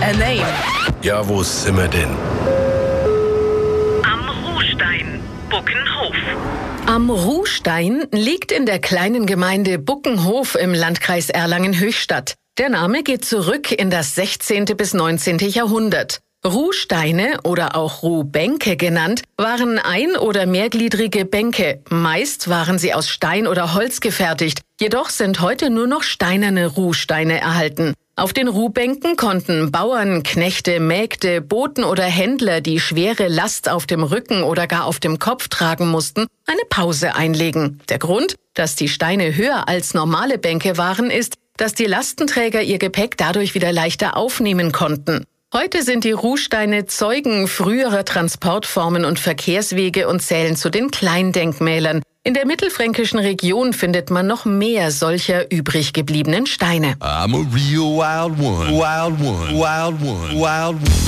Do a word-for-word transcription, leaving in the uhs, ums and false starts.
a name. Ja, wo sind wir denn? Am Ruhstein, Buckenhof. Am Ruhstein liegt in der kleinen Gemeinde Buckenhof im Landkreis Erlangen-Höchstadt. Der Name geht zurück in das sechzehnte bis neunzehnte Jahrhundert. Ruhsteine oder auch Ruhbänke genannt, waren ein- oder mehrgliedrige Bänke. Meist waren sie aus Stein oder Holz gefertigt. Jedoch sind heute nur noch steinerne Ruhsteine erhalten. Auf den Ruhbänken konnten Bauern, Knechte, Mägde, Boten oder Händler, die schwere Last auf dem Rücken oder gar auf dem Kopf tragen mussten, eine Pause einlegen. Der Grund, dass die Steine höher als normale Bänke waren, ist, dass die Lastenträger ihr Gepäck dadurch wieder leichter aufnehmen konnten. Heute sind die Ruhsteine Zeugen früherer Transportformen und Verkehrswege und zählen zu den Kleindenkmälern. In der mittelfränkischen Region findet man noch mehr solcher übrig gebliebenen Steine. I'm a real wild one, wild one, wild one, wild one.